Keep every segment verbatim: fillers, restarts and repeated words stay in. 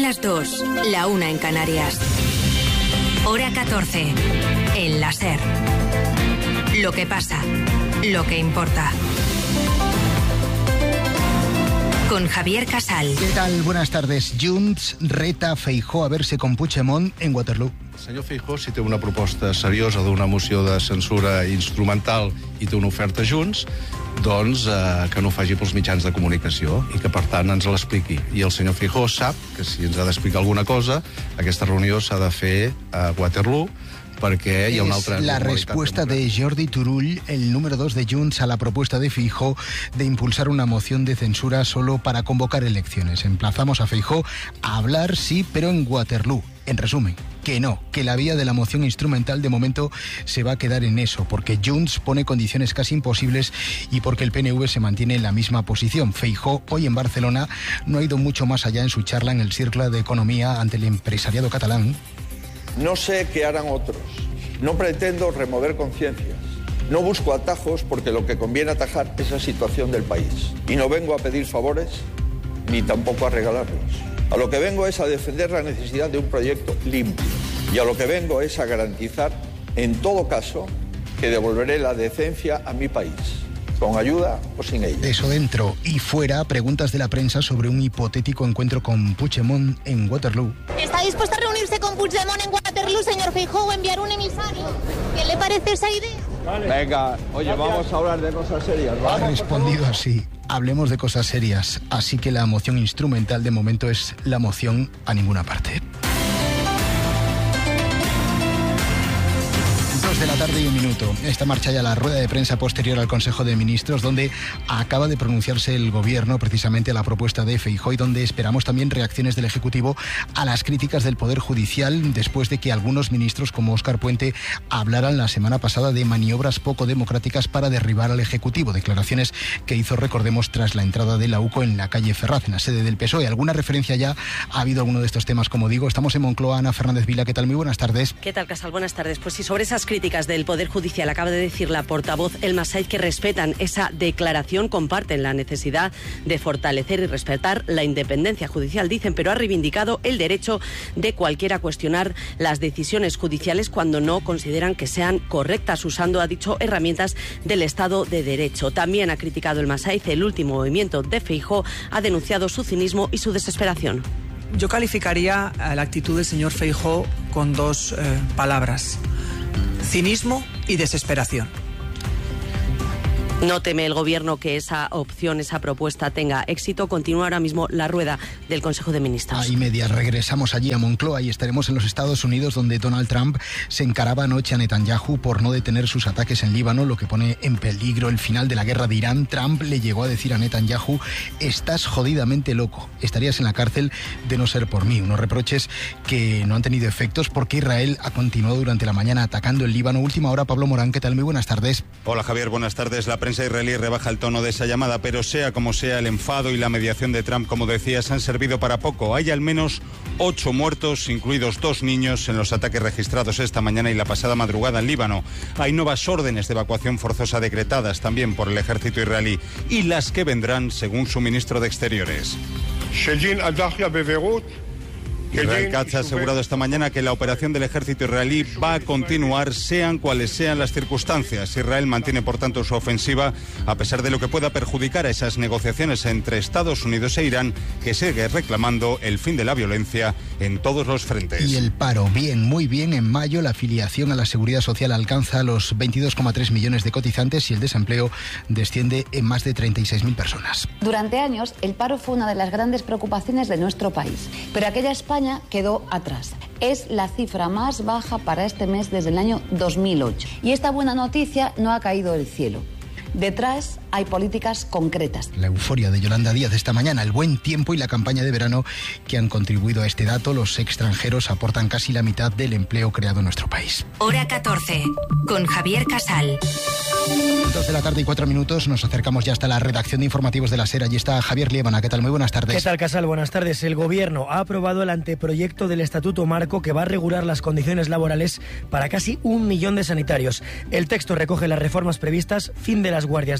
las dos, la una en Canarias. Hora catorce, en la SER. Lo que pasa, lo que importa. Con Javier Casal. ¿Qué tal? Buenas tardes. Junts reta a Feijóo a verse con Puigdemont en Waterloo. El senyor Feijóo, si té una proposta seriosa d'una moció de censura instrumental i té una oferta a Junts, doncs eh, que no ho faci pels mitjans de comunicació i que, per tant, ens l'expliqui. I el senyor Feijóo sap que si ens ha d'explicar alguna cosa, aquesta reunió s'ha de fer a Waterloo, perquè hi ha una altra... Es la respuesta de Jordi Turull, el número dos de Junts, a la propuesta de Feijóo de impulsar una moción de censura solo para convocar elecciones. Emplazamos a Feijóo a hablar, sí, pero en Waterloo. En resumen, que no, que la vía de la moción instrumental de momento se va a quedar en eso, porque Junts pone condiciones casi imposibles y porque el P N V se mantiene en la misma posición. Feijóo, hoy en Barcelona, no ha ido mucho más allá en su charla en el Círculo de Economía ante el empresariado catalán. No sé qué harán otros. No pretendo remover conciencias. No busco atajos porque lo que conviene atajar es la situación del país. Y no vengo a pedir favores ni tampoco a regalarlos. A lo que vengo es a defender la necesidad de un proyecto limpio. Y a lo que vengo es a garantizar, en todo caso, que devolveré la decencia a mi país. Con ayuda o sin ella. Eso dentro y fuera, preguntas de la prensa sobre un hipotético encuentro con Puigdemont en Waterloo. ¿Está dispuesto a reunirse con Puigdemont en Waterloo, señor Feijóo, o enviar un emisario? ¿Qué le parece esa idea? Vale. Venga, oye, gracias. Vamos a hablar de cosas serias, ¿vale? Ha respondido así. Hablemos de cosas serias. Así que la moción instrumental de momento es la moción a ninguna parte. De la tarde y un minuto. Esta marcha ya la rueda de prensa posterior al Consejo de Ministros, donde acaba de pronunciarse el Gobierno precisamente a la propuesta de Feijóo y donde esperamos también reacciones del Ejecutivo a las críticas del Poder Judicial después de que algunos ministros como Óscar Puente hablaran la semana pasada de maniobras poco democráticas para derribar al Ejecutivo. Declaraciones que hizo, recordemos, tras la entrada de la U C O en la calle Ferraz, en la sede del P S O E. ¿Alguna referencia ya ha habido alguno de estos temas? Como digo, estamos en Moncloa. Ana Fernández Vila, ¿qué tal? Muy buenas tardes. ¿Qué tal, Casal? Buenas tardes. Pues sí, sobre esas críticas del Poder Judicial acaba de decir la portavoz Elma Said que respetan esa declaración, comparten la necesidad de fortalecer y respetar la independencia judicial, dicen, pero ha reivindicado el derecho de cualquiera a cuestionar las decisiones judiciales cuando no consideran que sean correctas, usando, ha dicho, herramientas del Estado de Derecho. También ha criticado Elma Said el último movimiento de Feijóo, ha denunciado su cinismo y su desesperación. Yo calificaría la actitud del señor Feijóo con dos eh, palabras: cinismo y desesperación. No teme el Gobierno que esa opción, esa propuesta tenga éxito. Continúa ahora mismo la rueda del Consejo de Ministros. Ahí media, regresamos allí a Moncloa y estaremos en los Estados Unidos, donde Donald Trump se encaraba anoche a Netanyahu por no detener sus ataques en Líbano, lo que pone en peligro el final de la guerra de Irán. Trump le llegó a decir a Netanyahu: estás jodidamente loco, estarías en la cárcel de no ser por mí. Unos reproches que no han tenido efectos porque Israel ha continuado durante la mañana atacando el Líbano. Última hora, Pablo Morán, ¿qué tal? Muy buenas tardes. Hola, Javier, buenas tardes. La La prensa israelí rebaja el tono de esa llamada, pero sea como sea, el enfado y la mediación de Trump, como decías, han servido para poco. Hay al menos ocho muertos, incluidos dos niños, en los ataques registrados esta mañana y la pasada madrugada en Líbano. Hay nuevas órdenes de evacuación forzosa decretadas también por el ejército israelí y las que vendrán, según su ministro de Exteriores. Israel Katz ha asegurado esta mañana que la operación del ejército israelí va a continuar, sean cuales sean las circunstancias. Israel mantiene, por tanto, su ofensiva, a pesar de lo que pueda perjudicar a esas negociaciones entre Estados Unidos e Irán, que sigue reclamando el fin de la violencia en todos los frentes. Y el paro, bien, muy bien. En mayo la afiliación a la Seguridad Social alcanza los veintidós coma tres millones de cotizantes y el desempleo desciende en más de treinta y seis mil personas. Durante años, el paro fue una de las grandes preocupaciones de nuestro país, pero aquella España quedó atrás. Es la cifra más baja para este mes desde el año dos mil ocho. Y esta buena noticia no ha caído del cielo. Detrás hay políticas concretas. La euforia de Yolanda Díaz esta mañana, el buen tiempo y la campaña de verano que han contribuido a este dato. Los extranjeros aportan casi la mitad del empleo creado en nuestro país. Hora catorce, con Javier Casal. Dos de la tarde y cuatro minutos, nos acercamos ya hasta la redacción de informativos de la SER. Allí está Javier Liébana. ¿Qué tal? Muy buenas tardes. ¿Qué tal, Casal? Buenas tardes. El Gobierno ha aprobado el anteproyecto del Estatuto Marco que va a regular las condiciones laborales para casi un millón de sanitarios. El texto recoge las reformas previstas: fin de las guardias de veinticuatro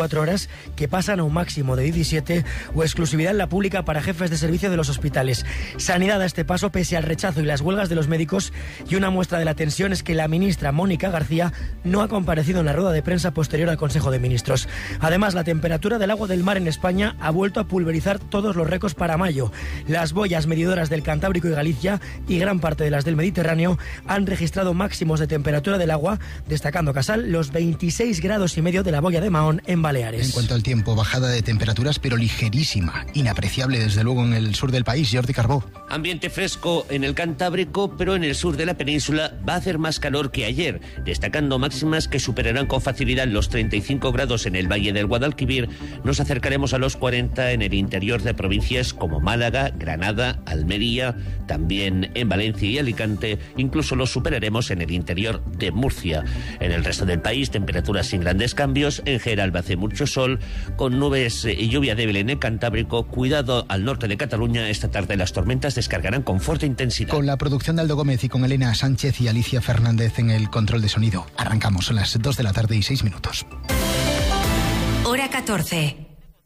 veinticuatro horas, que pasan a un máximo de diecisiete, o exclusividad en la pública para jefes de servicio de los hospitales. Sanidad a este paso pese al rechazo y las huelgas de los médicos, y una muestra de la tensión es que la ministra Mónica García no ha comparecido en la rueda de prensa posterior al Consejo de Ministros. Además, la temperatura del agua del mar en España ha vuelto a pulverizar todos los récords para mayo. Las boyas medidoras del Cantábrico y Galicia y gran parte de las del Mediterráneo han registrado máximos de temperatura del agua, destacando Casal los veintiséis grados y medio de la boya de Mahón en Baleares. En cuanto al tiempo, bajada de temperaturas, pero ligerísima, inapreciable desde luego en el sur del país. Jordi Carbó. Ambiente fresco en el Cantábrico, pero en el sur de la península va a hacer más calor que ayer, destacando máximas que superarán con facilidad los treinta y cinco grados en el Valle del Guadalquivir. Nos acercaremos a los cuarenta en el interior de provincias como Málaga, Granada, Almería, también en Valencia y Alicante. Incluso los superaremos en el interior de Murcia. En el resto del país, temperaturas sin grandes cambios. En Geralba hace mucho sol, con nubes y lluvia débil en el Cantábrico. Cuidado al norte de Cataluña. Esta tarde las tormentas descargarán con fuerte intensidad. Con la producción de Aldo Gómez y con Elena Sánchez y Alicia Fernández en el control de sonido. Arrancamos a las dos de la tarde y seis minutos. Hora catorce.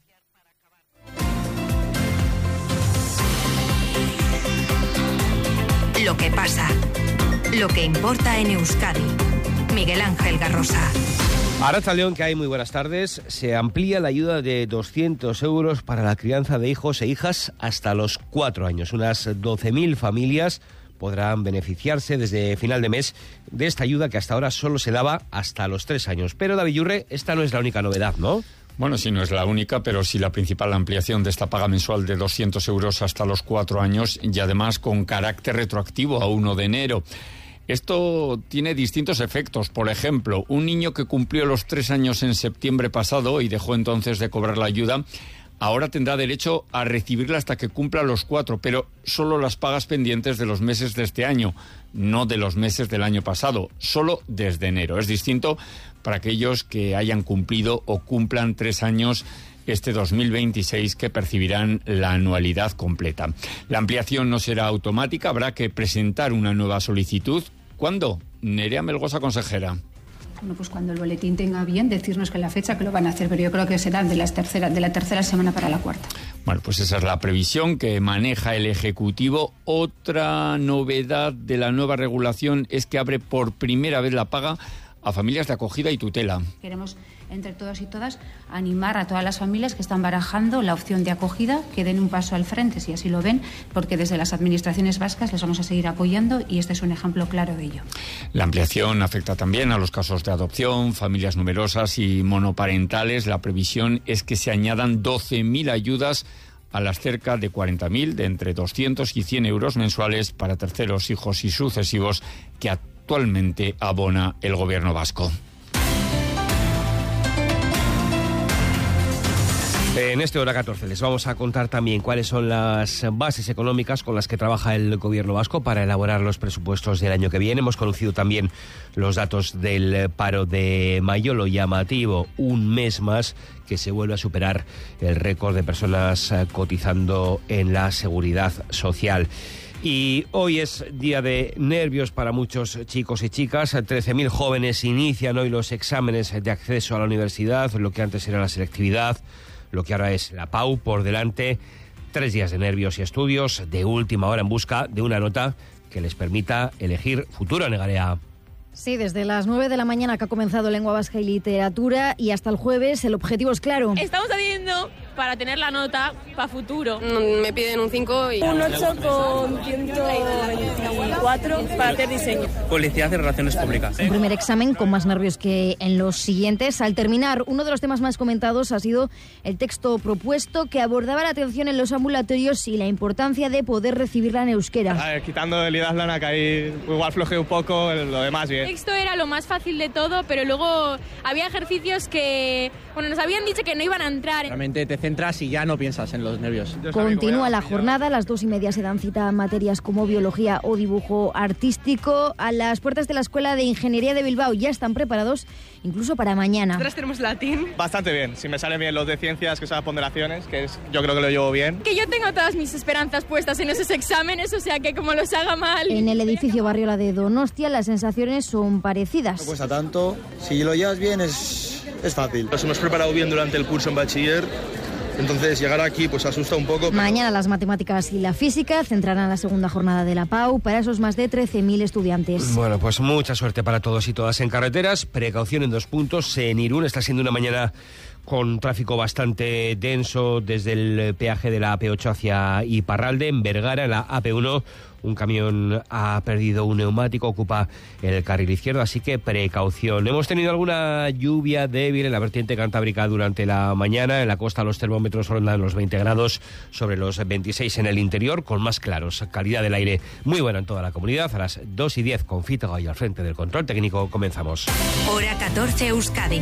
Lo que pasa. Lo que importa en Euskadi. Miguel Ángel Garrosa. Arratsaldeon, que hay muy buenas tardes. Se amplía la ayuda de doscientos euros para la crianza de hijos e hijas hasta los cuatro años. Unas doce mil familias podrán beneficiarse desde final de mes de esta ayuda que hasta ahora solo se daba hasta los tres años. Pero, David Yurre, esta no es la única novedad, ¿no? Bueno, sí, no es la única, pero sí la principal ampliación de esta paga mensual de doscientos euros hasta los cuatro años y además con carácter retroactivo a uno de enero. Esto tiene distintos efectos. Por ejemplo, un niño que cumplió los tres años en septiembre pasado y dejó entonces de cobrar la ayuda, ahora tendrá derecho a recibirla hasta que cumpla los cuatro, pero solo las pagas pendientes de los meses de este año, no de los meses del año pasado, solo desde enero. Es distinto para aquellos que hayan cumplido o cumplan tres años este dos mil veintiséis, que percibirán la anualidad completa. La ampliación no será automática, habrá que presentar una nueva solicitud. ¿Cuándo? Nerea Melgosa, consejera. Bueno, pues cuando el boletín tenga bien decirnos que la fecha que lo van a hacer, pero yo creo que será de, las tercera, de la tercera semana para la cuarta. Bueno, pues esa es la previsión que maneja el Ejecutivo. Otra novedad de la nueva regulación es que abre por primera vez la paga a familias de acogida y tutela. Queremos, entre todos y todas, animar a todas las familias que están barajando la opción de acogida que den un paso al frente, si así lo ven, porque desde las administraciones vascas les vamos a seguir apoyando y este es un ejemplo claro de ello. La ampliación afecta también a los casos de adopción, familias numerosas y monoparentales. La previsión es que se añadan doce mil ayudas a las cerca de cuarenta mil, de entre doscientos y cien euros mensuales para terceros hijos y sucesivos que actualmente abona el gobierno vasco. En este Hora catorce les vamos a contar también cuáles son las bases económicas con las que trabaja el gobierno vasco para elaborar los presupuestos del año que viene. Hemos conocido también los datos del paro de mayo, lo llamativo, un mes más que se vuelve a superar el récord de personas cotizando en la seguridad social. Y hoy es día de nervios para muchos chicos y chicas. trece mil jóvenes inician hoy los exámenes de acceso a la universidad, lo que antes era la selectividad, lo que ahora es la P A U. Por delante, tres días de nervios y estudios de última hora en busca de una nota que les permita elegir futuro. Negarea. Sí, desde las nueve de la mañana que ha comenzado Lengua Vasca y Literatura y hasta el jueves el objetivo es claro. Estamos haciendo para tener la nota para futuro. Me piden un cinco y... Un ocho con ciento veinticuatro para hacer diseño. Publicidad y relaciones públicas. Un primer examen con más nervios que en los siguientes. Al terminar, uno de los temas más comentados ha sido el texto propuesto que abordaba la atención en los ambulatorios y la importancia de poder recibirla en euskera. A ver, quitando el idazlana, que ahí igual flojeé un poco, lo demás bien. El texto era lo más fácil de todo, pero luego había ejercicios que, bueno, nos habían dicho que no iban a entrar. Realmente te centras y ya no piensas en los nervios. Continúa la jornada, a las dos y media se dan cita a materias como biología o dibujo artístico. A las puertas de la Escuela de Ingeniería de Bilbao ya están preparados, incluso para mañana. Nosotros tenemos latín. Bastante bien, si me salen bien los de ciencias, que son las ponderaciones, que es, yo creo que lo llevo bien. Que yo tengo todas mis esperanzas puestas en esos exámenes, o sea que como los haga mal... En el edificio Barriola de Donostia las sensaciones son parecidas. No cuesta tanto, si lo llevas bien es... es fácil. Nos hemos preparado bien durante el curso en bachiller, entonces llegar aquí pues asusta un poco. Pero... Mañana las matemáticas y la física centrarán la segunda jornada de la P A U para esos más de trece mil estudiantes. Bueno, pues mucha suerte para todos y todas en carreteras. Precaución en dos puntos. En Irún está siendo una mañana con tráfico bastante denso desde el peaje de la A P ocho hacia Iparralde. En Vergara, en la A P uno, un camión ha perdido un neumático, ocupa el carril izquierdo, así que precaución. Hemos tenido alguna lluvia débil en la vertiente cantábrica durante la mañana. En la costa los termómetros rondan los veinte grados, sobre los veintiséis en el interior, con más claros. Calidad del aire muy buena en toda la comunidad. A las dos y diez, con Fito Gallo al frente del control técnico, comenzamos. Hora catorce, Euskadi.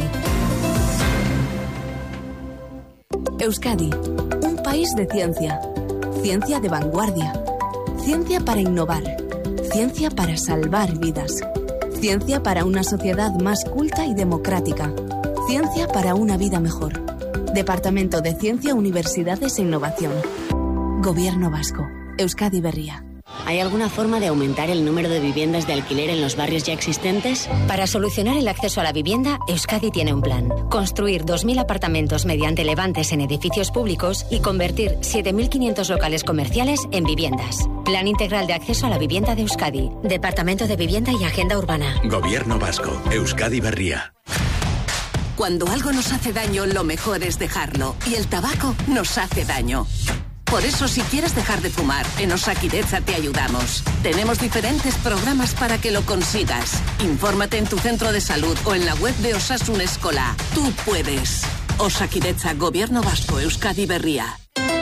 Euskadi, un país de ciencia, ciencia de vanguardia, ciencia para innovar, ciencia para salvar vidas, ciencia para una sociedad más culta y democrática, ciencia para una vida mejor. Departamento de Ciencia, Universidades e Innovación. Gobierno Vasco. Euskadi Berria. ¿Hay alguna forma de aumentar el número de viviendas de alquiler en los barrios ya existentes? Para solucionar el acceso a la vivienda, Euskadi tiene un plan. Construir dos mil apartamentos mediante levantes en edificios públicos y convertir siete mil quinientos locales comerciales en viviendas. Plan integral de acceso a la vivienda de Euskadi. Departamento de Vivienda y Agenda Urbana. Gobierno Vasco. Euskadi Berria. Cuando algo nos hace daño, lo mejor es dejarlo. Y el tabaco nos hace daño. Por eso, si quieres dejar de fumar, en Osakidetza te ayudamos. Tenemos diferentes programas para que lo consigas. Infórmate en tu centro de salud o en la web de Osasun Eskola. Tú puedes. Osakidetza, Gobierno Vasco, Euskadi Berria.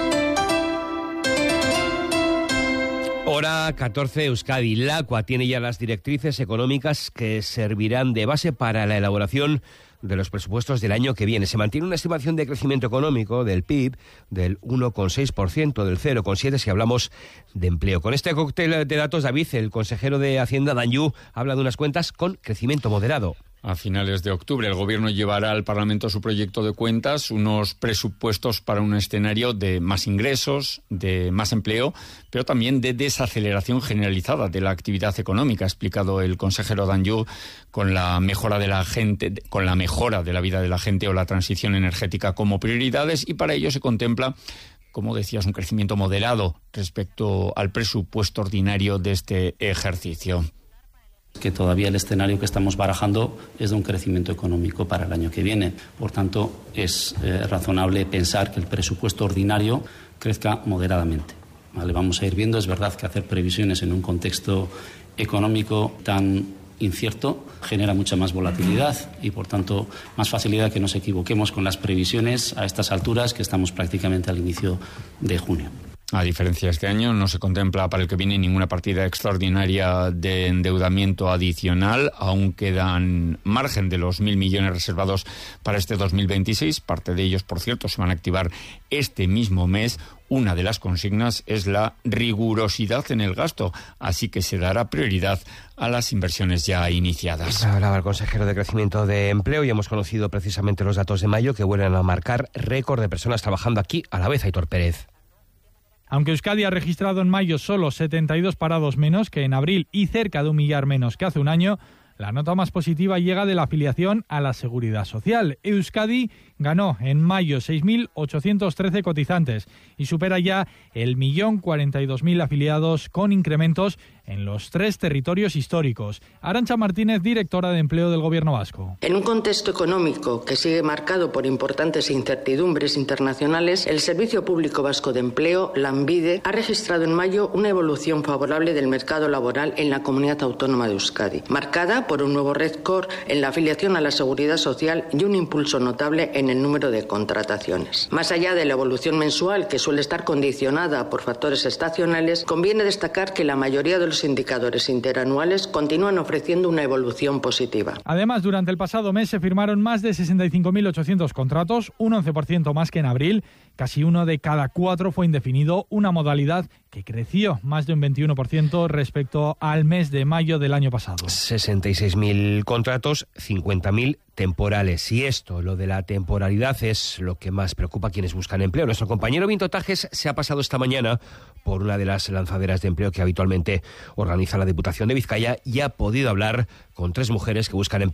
Hora catorce, Euskadi. La ACUA tiene ya las directrices económicas que servirán de base para la elaboración de los presupuestos del año que viene. Se mantiene una estimación de crecimiento económico del P I B del uno coma seis por ciento, del cero coma siete por ciento si hablamos de empleo. Con este cóctel de datos, David, el consejero de Hacienda, Danyu, habla de unas cuentas con crecimiento moderado. A finales de octubre el Gobierno llevará al Parlamento su proyecto de cuentas, unos presupuestos para un escenario de más ingresos, de más empleo, pero también de desaceleración generalizada de la actividad económica, ha explicado el consejero Danyu, con la mejora de la gente, con la mejora de la vida de la gente o la transición energética como prioridades, y para ello se contempla, como decías, un crecimiento moderado respecto al presupuesto ordinario de este ejercicio. Que todavía el escenario que estamos barajando es de un crecimiento económico para el año que viene. Por tanto, es eh, razonable pensar que el presupuesto ordinario crezca moderadamente. ¿Vale? Vamos a ir viendo. Es verdad que hacer previsiones en un contexto económico tan incierto genera mucha más volatilidad y, por tanto, más facilidad que nos equivoquemos con las previsiones a estas alturas, que estamos prácticamente al inicio de junio. A diferencia de este año, no se contempla para el que viene ninguna partida extraordinaria de endeudamiento adicional. Aún quedan margen de los mil millones reservados para este dos mil veintiséis. Parte de ellos, por cierto, se van a activar este mismo mes. Una de las consignas es la rigurosidad en el gasto, así que se dará prioridad a las inversiones ya iniciadas. Hablaba el consejero de Crecimiento de Empleo y hemos conocido precisamente los datos de mayo que vuelven a marcar récord de personas trabajando aquí a la vez. Aitor Pérez. Aunque Euskadi ha registrado en mayo solo setenta y dos parados menos que en abril y cerca de un millar menos que hace un año, la nota más positiva llega de la afiliación a la Seguridad Social. Euskadi ganó en mayo seis mil ochocientos trece cotizantes y supera ya el millón cuarenta y dos mil afiliados, con incrementos en los tres territorios históricos. Arantxa Martínez, directora de Empleo del Gobierno Vasco. En un contexto económico que sigue marcado por importantes incertidumbres internacionales, el Servicio Público Vasco de Empleo, Lanbide, ha registrado en mayo una evolución favorable del mercado laboral en la comunidad autónoma de Euskadi, marcada por un nuevo récord en la afiliación a la Seguridad Social y un impulso notable en el número de contrataciones. Más allá de la evolución mensual, que suele estar condicionada por factores estacionales, conviene destacar que la mayoría de los indicadores interanuales continúan ofreciendo una evolución positiva. Además, durante el pasado mes se firmaron más de sesenta y cinco mil ochocientos contratos, un once por ciento más que en abril. Casi uno de cada cuatro fue indefinido, una modalidad que creció más de un veintiuno por ciento respecto al mes de mayo del año pasado. sesenta y seis mil contratos, cincuenta mil temporales. Y esto, lo de la temporalidad, es lo que más preocupa a quienes buscan empleo. Nuestro compañero Vinto Tajes se ha pasado esta mañana por una de las lanzaderas de empleo que habitualmente organiza la Diputación de Vizcaya y ha podido hablar con tres mujeres que buscan empleo.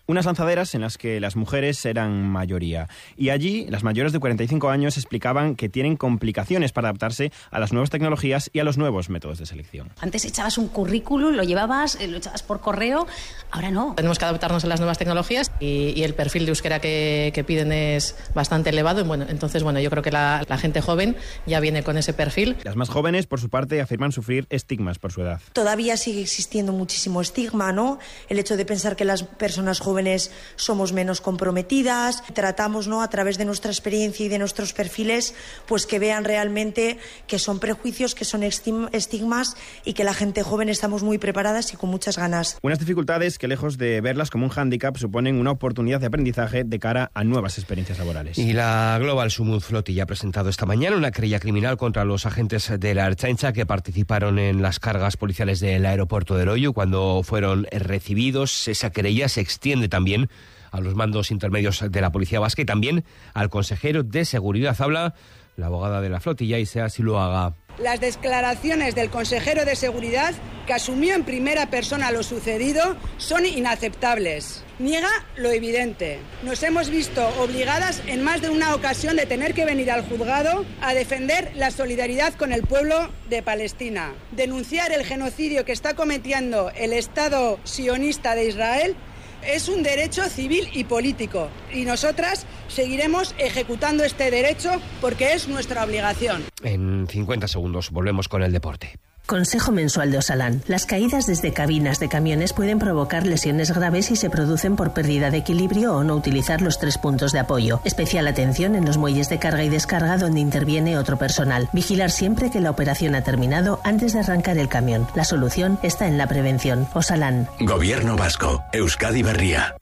Unas lanzaderas en las que las mujeres eran mayoría. Y allí, las mayores de cuarenta y cinco años explicaban que tienen complicaciones para adaptarse a las nuevas tecnologías y a los nuevos métodos de selección. Antes echabas un currículum, lo llevabas, lo echabas por correo, ahora no. Tenemos que adaptarnos a las nuevas tecnologías y, y el perfil de euskera que, que piden es bastante elevado. Y bueno, entonces, bueno, yo creo que la, la gente joven ya viene con ese perfil. Las más jóvenes, por su parte, afirman sufrir estigmas por su edad. Todavía sigue existiendo muchísimo estigma, ¿no? El hecho de pensar que las personas jóvenes somos menos comprometidas. Tratamos, ¿no?, a través de nuestra experiencia y de nuestros perfiles, pues que vean realmente que son prejuicios, que son estigmas y que la gente joven estamos muy preparadas y con muchas ganas. Unas dificultades que, lejos de verlas como un hándicap, suponen una oportunidad de aprendizaje de cara a nuevas experiencias laborales. Y la Global Sumud Flotilla ha presentado esta mañana una querella criminal contra los agentes de la Ertzaintza que participaron en las cargas policiales del aeropuerto de Loiu cuando fueron recibidos. Esa querella se extiende también a los mandos intermedios de la Policía Vasca y también al consejero de Seguridad. Habla la abogada de la flotilla, Isea Siluaga. Las declaraciones del consejero de Seguridad, que asumió en primera persona lo sucedido, son inaceptables. Niega lo evidente. Nos hemos visto obligadas en más de una ocasión de tener que venir al juzgado a defender la solidaridad con el pueblo de Palestina, denunciar el genocidio que está cometiendo el Estado sionista de Israel. Es un derecho civil y político y nosotras seguiremos ejecutando este derecho porque es nuestra obligación. En cincuenta segundos volvemos con el deporte. Consejo mensual de Osalan. Las caídas desde cabinas de camiones pueden provocar lesiones graves si se producen por pérdida de equilibrio o no utilizar los tres puntos de apoyo. Especial atención en los muelles de carga y descarga donde interviene otro personal. Vigilar siempre que la operación ha terminado antes de arrancar el camión. La solución está en la prevención. Osalan. Gobierno vasco. Euskadi Berria.